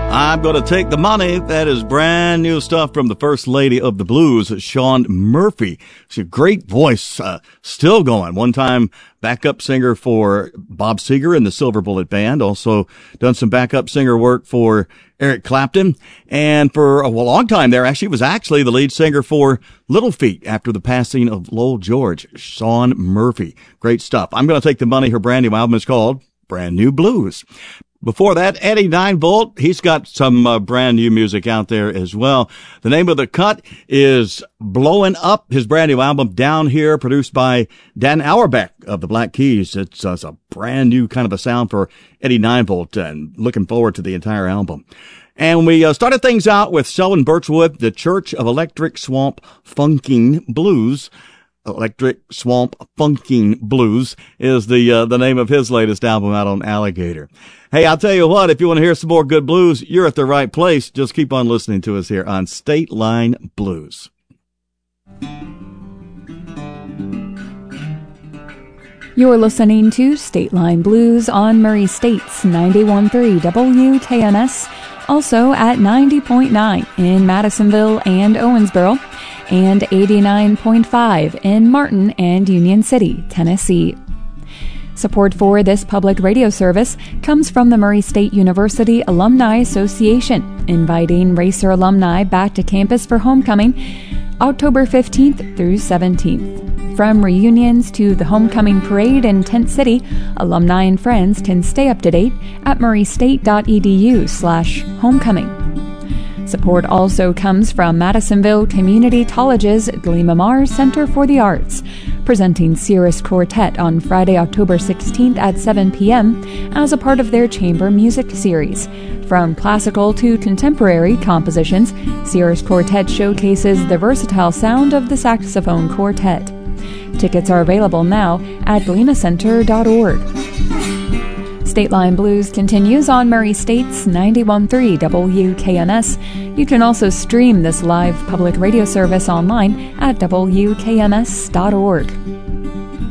I'm going to take the money. That is brand new stuff from the First Lady of the Blues, Shawn Murphy. She's a great voice, still going. One time backup singer for Bob Seger in the Silver Bullet Band. Also done some backup singer work for Eric Clapton. And for a long time there, actually was actually the lead singer for Little Feat after the passing of Lowell George. Shawn Murphy. Great stuff. I'm going to take the money. Her brand new album is called Brand New Blues. Before that, Eddie 9-Volt, he's got some brand new music out there as well. The name of the cut is Blowin' Up, his brand new album, Down Here, produced by Dan Auerbach of the Black Keys. It's a brand new kind of a sound for Eddie 9-Volt, and looking forward to the entire album. And we started things out with Selwyn Birchwood, The Church of Electric Swamp Funking Blues. Electric Swamp Funking Blues is the name of his latest album out on Alligator. Hey, I'll tell you what, if you want to hear some more good blues, you're at the right place. Just keep on listening to us here on State Line Blues. You're listening to State Line Blues on Murray State's 91.3 WKNS, also at 90.9 in Madisonville and Owensboro, and 89.5 in Martin and Union City, Tennessee. Support for this public radio service comes from the Murray State University Alumni Association, inviting Racer alumni back to campus for homecoming October 15th through 17th. From reunions to the homecoming parade in Tent City, alumni and friends can stay up to date at murraystate.edu/homecoming. Support also comes from Madisonville Community College's Glima Mars Center for the Arts, presenting Cirrus Quartet on Friday, October 16th at 7 p.m. as a part of their chamber music series. From classical to contemporary compositions, Cirrus Quartet showcases the versatile sound of the saxophone quartet. Tickets are available now at glimacenter.org. State Line Blues continues on Murray State's 91.3 WKNS. You can also stream this live public radio service online at WKNS.org.